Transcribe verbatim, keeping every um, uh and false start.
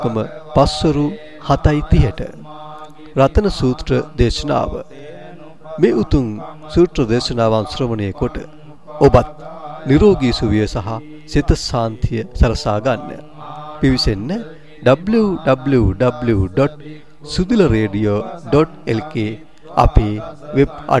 කම පස්වරු හතයි තිහට රතන සූත්‍ර දේශනාව මේ උතුම් සූත්‍ර දේශනාවන් ශ්‍රවණය කොට ඔබත් නිරෝගී සුවය සහ සිත ශාන්තිය සලසා ගන්න. පිවිසෙන්න w w w dot sudila radio dot l k අපේ වෙබ්